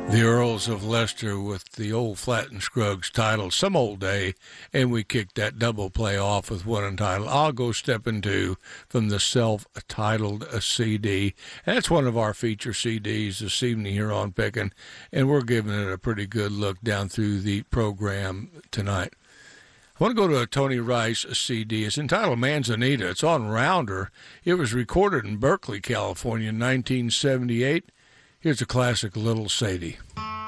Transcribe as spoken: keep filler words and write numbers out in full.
The Earls of Leicester with the old Flatt and Scruggs title, Some Old Day, and we kicked that double play off with one entitled, I'll Go Steppin' Two, from the self-titled C D. And that's one of our feature C Ds this evening here on Pickin', and we're giving it a pretty good look down through the program tonight. I want to go to a Tony Rice C D. It's entitled Manzanita. It's on Rounder. It was recorded in Berkeley, California in nineteen seventy-eight. Here's a classic, Little Sadie.